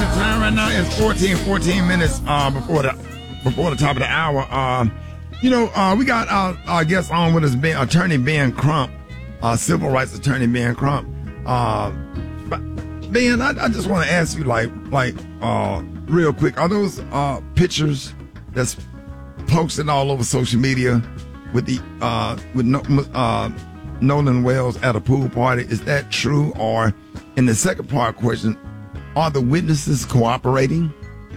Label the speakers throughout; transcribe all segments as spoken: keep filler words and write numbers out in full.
Speaker 1: time right now is fourteen, fourteen minutes uh, before the before the top of the hour. Uh, you know, uh, we got our, our guest on with us, Ben, Attorney Ben Crump, uh, civil rights attorney Ben Crump. Uh, but Ben, I, I just want to ask you, like, like uh, real quick, are those uh, pictures that's posted all over social media with the uh, with no, uh, Nolan Wells at a pool party? Is that true? Or in the second part question, are the witnesses cooperating?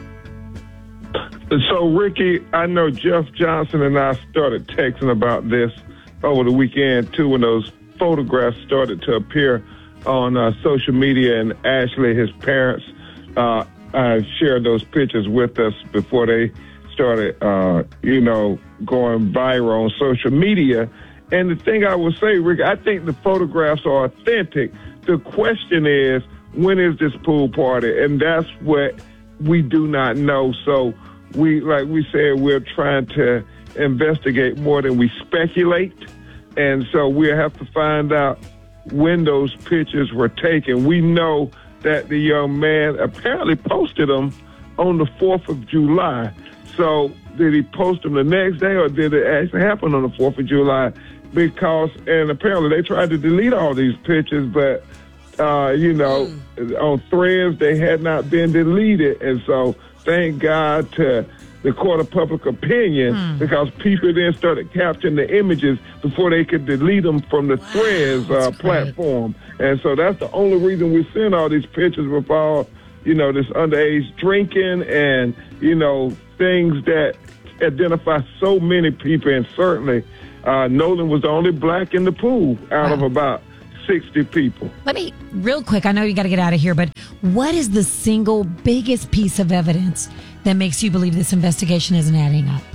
Speaker 2: So, Ricky, I know Jeff Johnson and I started texting about this over the weekend, too, when those photographs started to appear on uh, social media, and Ashley, his parents, uh, uh, shared those pictures with us before they started, uh, you know, going viral on social media. And the thing I will say, Ricky, I think the photographs are authentic. The question is, when is this pool party? And that's what we do not know. So we, like we said, we're trying to investigate more than we speculate. And so we'll have to find out when those pictures were taken. We know that the young man apparently posted them on the fourth of July. So did he post them the next day, or did it actually happen on the fourth of July? Because, and apparently they tried to delete all these pictures, but Uh, you know, mm. on Threads, they had not been deleted. And so thank God to the court of public opinion, mm. because people then started capturing the images before they could delete them from the wow, Threads uh, platform. And so that's the only reason we're seeing all these pictures with all, you know, this underage drinking and, you know, things that identify so many people. And certainly uh, Nolan was the only black in the pool out wow. of about sixty people.
Speaker 3: Let me, real quick, I know you got to get out of here, but what is the single biggest piece of evidence that makes you believe this investigation isn't adding up?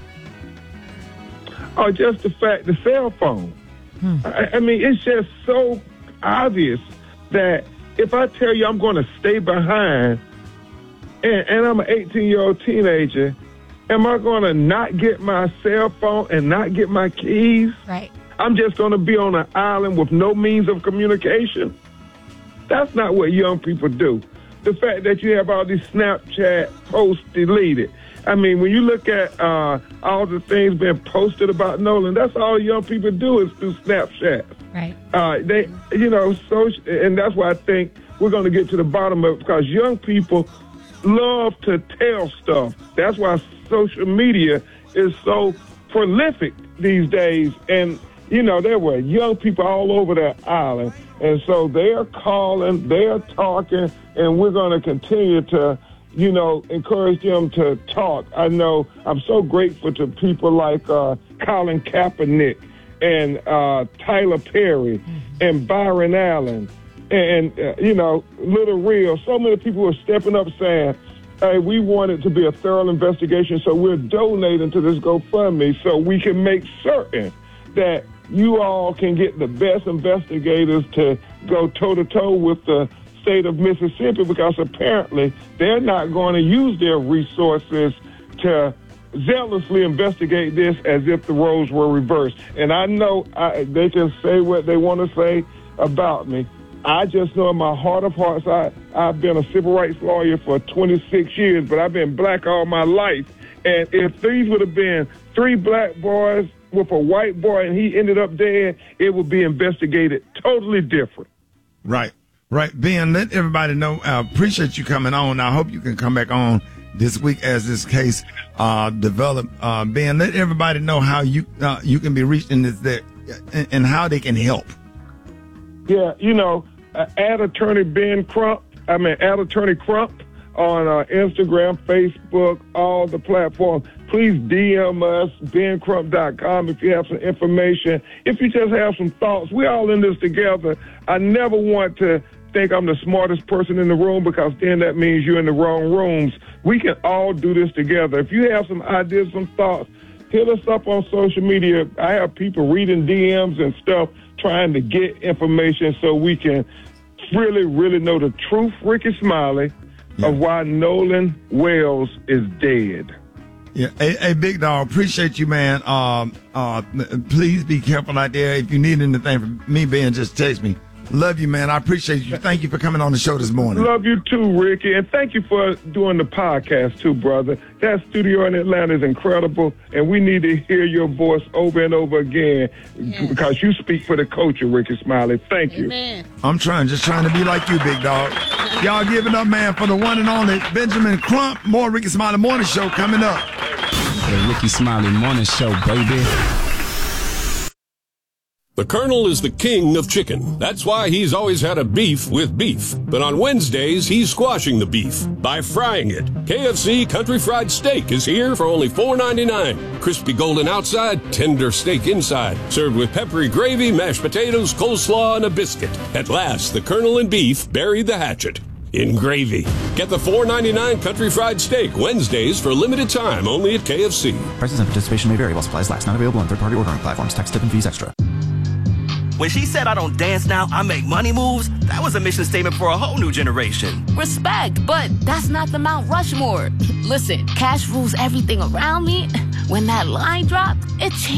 Speaker 2: Oh, just the fact, the cell phone. Hmm. I, I mean, it's just so obvious that if I tell you I'm going to stay behind and, and I'm an eighteen-year-old teenager, am I going to not get my cell phone and not get my keys?
Speaker 3: Right.
Speaker 2: I'm just going to be on an island with no means of communication. That's not what young people do. The fact that you have all these Snapchat posts deleted. I mean, when you look at uh, all the things being posted about Nolan, that's all young people do is through Snapchat.
Speaker 3: Right.
Speaker 2: Uh, they, you know, so, and that's why I think we're going to get to the bottom of it, because young people love to tell stuff. That's why social media is so prolific these days. And you know, there were young people all over that island. And so they're calling, they're talking, and we're going to continue to, you know, encourage them to talk. I know I'm so grateful to people like uh, Colin Kaepernick and uh, Tyler Perry mm-hmm. and Byron Allen and, uh, you know, Little Real. So many people are stepping up saying, hey, we want it to be a thorough investigation, so we're donating to this GoFundMe so we can make certain that you all can get the best investigators to go toe-to-toe with the state of Mississippi, because apparently they're not going to use their resources to zealously investigate this as if the roles were reversed. And I know I, they can say what they want to say about me. I just know in my heart of hearts, I, I've been a civil rights lawyer for twenty-six years, but I've been black all my life. And if these would have been three black boys with a white boy and he ended up dead, it would be investigated totally different.
Speaker 1: Right, right. Ben, let everybody know. I uh, appreciate you coming on. I hope you can come back on this week as this case uh, develop. Uh, Ben, let everybody know how you uh, you can be reached in this there, and, and how they can help.
Speaker 2: Yeah, you know, uh, add Attorney Ben Crump. I mean, add Attorney Crump on uh, Instagram, Facebook, all the platforms. Please D M us, ben crump dot com, if you have some information. If you just have some thoughts, we're all in this together. I never want to think I'm the smartest person in the room, because then that means you're in the wrong rooms. We can all do this together. If you have some ideas, some thoughts, hit us up on social media. I have people reading D Ms and stuff, trying to get information so we can really, really know the truth, Ricky Smiley, yeah. of why Nolan Wells is dead.
Speaker 1: Yeah, hey, hey, Big Dog, appreciate you, man. Um, uh, please be careful out there. If you need anything from me, Ben, just text me, Love you, man. I appreciate you. Thank you for coming on the show this morning.
Speaker 2: Love you too, Ricky. And thank you for doing the podcast too, brother. That studio in Atlanta is incredible, and we need to hear your voice over and over again yes. because you speak for the culture, Ricky Smiley. Thank you.
Speaker 4: Amen.
Speaker 1: I'm trying, just trying to be like you, big dog. Y'all give it up, man, for the one and only Benjamin Crump. More Ricky Smiley Morning Show coming up.
Speaker 5: The Ricky Smiley Morning Show, baby.
Speaker 6: The Colonel is the king of chicken. That's why he's always had a beef with beef. But on Wednesdays, he's squashing the beef by frying it. K F C Country Fried Steak is here for only four ninety-nine. Crispy golden outside, tender steak inside. Served with peppery gravy, mashed potatoes, coleslaw, and a biscuit. At last, the Colonel and beef buried the hatchet in gravy. Get the four ninety-nine Country Fried Steak Wednesdays for a limited time only at K F C.
Speaker 7: Prices and participation may vary while supplies last. Not available on third-party ordering platforms. Tax, tip, and fees extra.
Speaker 8: When she said I don't dance now, I make money moves, that was a mission statement for a whole new generation.
Speaker 4: Respect, but that's not the Mount Rushmore. Listen, cash rules everything around me. When that line dropped, it changed.